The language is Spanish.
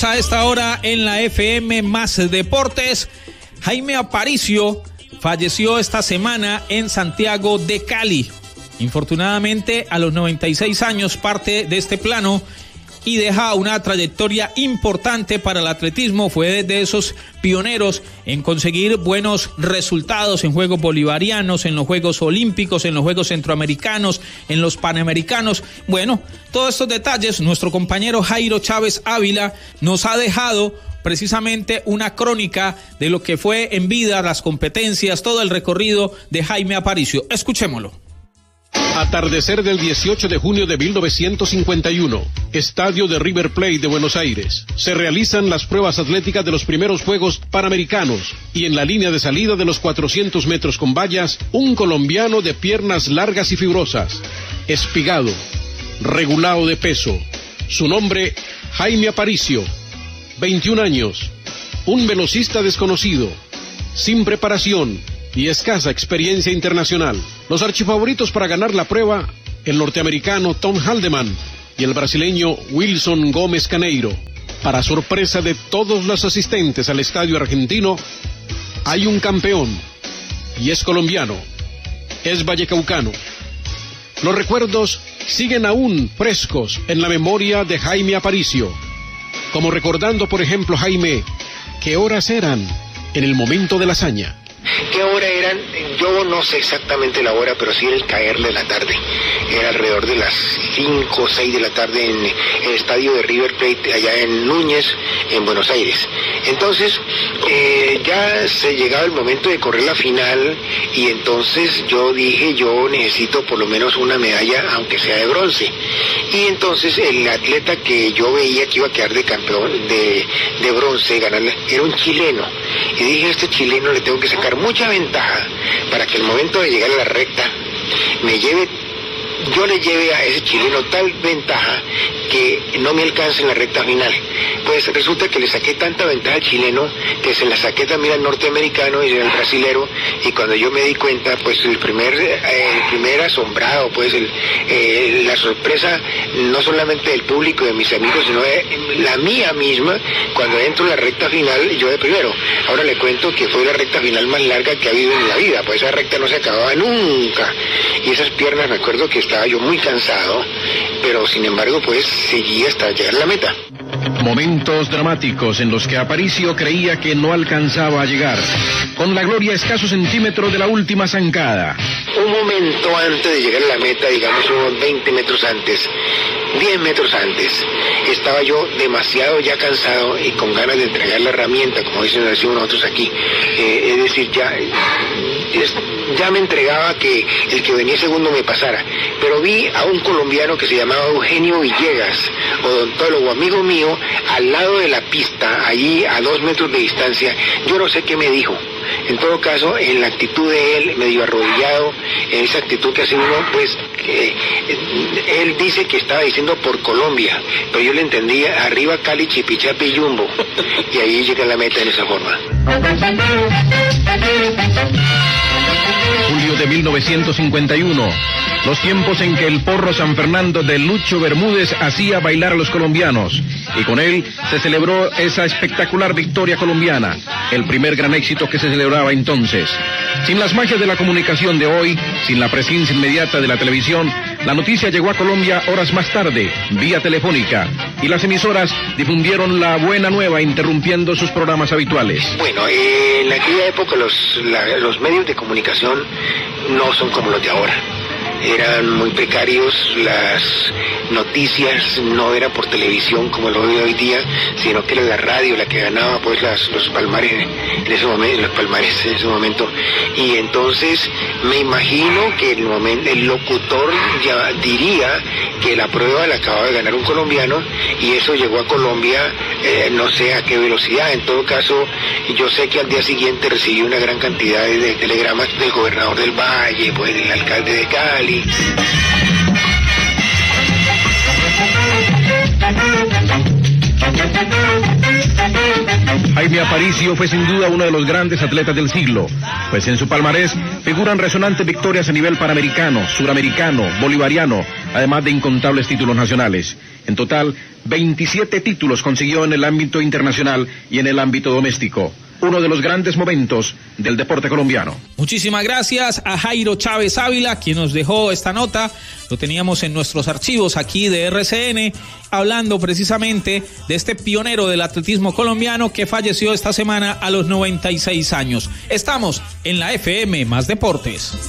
A esta hora en la FM Más Deportes, Jaime Aparicio falleció esta semana en Santiago de Cali. Infortunadamente, a los 96 años parte de este plano y deja una trayectoria importante para el atletismo. Fue de esos pioneros en conseguir buenos resultados en Juegos Bolivarianos, en los Juegos Olímpicos, en los Juegos Centroamericanos, en los Panamericanos. Bueno, todos estos detalles nuestro compañero Jairo Chávez Ávila nos ha dejado precisamente una crónica de lo que fue en vida, las competencias, todo el recorrido de Jaime Aparicio. Escuchémoslo. Atardecer del 18 de junio de 1951, estadio de River Plate de Buenos Aires. Se realizan las pruebas atléticas de los primeros Juegos Panamericanos y en la línea de salida de los 400 metros con vallas, un colombiano de piernas largas y fibrosas, espigado, regulado de peso. Su nombre, Jaime Aparicio, 21 años, un velocista desconocido, sin preparación y escasa experiencia internacional. Los archifavoritos para ganar la prueba, el norteamericano Tom Haldeman y el brasileño Wilson Gómez Caneiro. Para sorpresa de todos los asistentes al estadio argentino, hay un campeón, y es colombiano, es vallecaucano. Los recuerdos siguen aún frescos en la memoria de Jaime Aparicio, como recordando, por ejemplo, Jaime, ¿qué horas eran en el momento de la hazaña? ¿Qué hora eran? Yo no sé exactamente la hora, pero sí era el caer de la tarde. Era alrededor de las 5 o 6 de la tarde en el estadio de River Plate, allá en Núñez, en Buenos Aires. Entonces, ya se llegaba el momento de correr la final, y entonces yo dije, yo necesito por lo menos una medalla, aunque sea de bronce. Y entonces el atleta que yo veía que iba a quedar de campeón, de bronce, ganarla, era un chileno. Y dije, a este chileno le tengo que sacar mucha ventaja para que el momento de llegar a la recta yo le lleve a ese chileno tal ventaja que no me alcance en la recta final. Pues resulta que le saqué tanta ventaja al chileno que se la saqué también al norteamericano y al brasilero, y cuando yo me di cuenta, pues el primer asombrado, pues la sorpresa no solamente del público y de mis amigos, sino la mía misma, cuando entro en la recta final, yo de primero. Ahora le cuento que fue la recta final más larga que ha habido en la vida, pues esa recta no se acababa nunca, y esas piernas, me acuerdo que estaba yo muy cansado, pero sin embargo pues seguí hasta llegar a la meta. Momentos dramáticos en los que Aparicio creía que no alcanzaba a llegar, con la gloria a escasos centímetros de la última zancada. Un momento antes de llegar a la meta, digamos unos 20 metros antes, 10 metros antes, estaba yo demasiado ya cansado y con ganas de entregar la herramienta, como dicen nosotros aquí. Es decir, ya me entregaba que el que venía segundo me pasara, pero vi a un colombiano que se llamaba Eugenio Villegas, odontólogo, amigo mío, al lado de la pista, allí a 2 metros de distancia. Yo no sé qué me dijo. En todo caso, en la actitud de él, medio arrodillado, en esa actitud que hace uno, pues, él dice que estaba diciendo por Colombia, pero yo le entendía arriba Cali, Chipichapi y Jumbo, y ahí llega a la meta en esa forma. Julio de 1951, los tiempos en que el porro San Fernando de Lucho Bermúdez hacía bailar a los colombianos, y con él se celebró esa espectacular victoria colombiana, el primer gran éxito que se celebraba entonces. Sin las magias de la comunicación de hoy, sin la presencia inmediata de la televisión, la noticia llegó a Colombia horas más tarde, vía telefónica, y las emisoras difundieron la buena nueva interrumpiendo sus programas habituales. Bueno, en aquella época los medios de comunicación no son como los de ahora. Eran muy precarios, las noticias no eran por televisión como lo veo hoy día, sino que era la radio la que ganaba pues los palmares en ese momento, y entonces me imagino que el locutor ya diría que la prueba la acababa de ganar un colombiano, y eso llegó a Colombia, no sé a qué velocidad. En todo caso, yo sé que al día siguiente recibí una gran cantidad de telegramas del gobernador del Valle, pues del alcalde de Cali. Jaime Aparicio fue sin duda uno de los grandes atletas del siglo, pues en su palmarés figuran resonantes victorias a nivel panamericano, suramericano, bolivariano, además de incontables títulos nacionales. En total, 27 títulos consiguió en el ámbito internacional y en el ámbito doméstico. Uno de los grandes momentos del deporte colombiano. Muchísimas gracias a Jairo Chávez Ávila, quien nos dejó esta nota. Lo teníamos en nuestros archivos aquí de RCN, hablando precisamente de este pionero del atletismo colombiano que falleció esta semana a los 96 años. Estamos en la FM Más Deportes.